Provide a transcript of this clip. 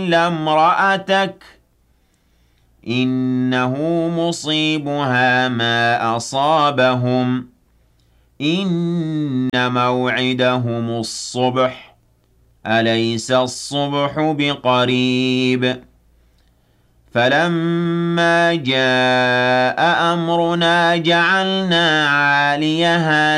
إلا امرأتك إنه مصيبها ما أصابهم إن موعدهم الصبح أليس الصبح بقريب فلما جاء أمرنا جعلنا عاليها